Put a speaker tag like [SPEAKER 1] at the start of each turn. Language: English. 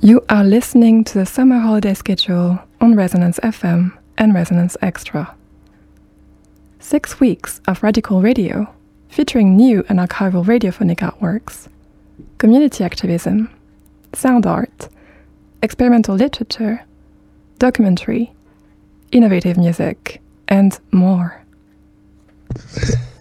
[SPEAKER 1] You are listening to the summer holiday schedule on Resonance FM and Resonance Extra. 6 weeks of radical radio, featuring new and archival radiophonic artworks, community activism, sound art, experimental literature, documentary, innovative music, and more.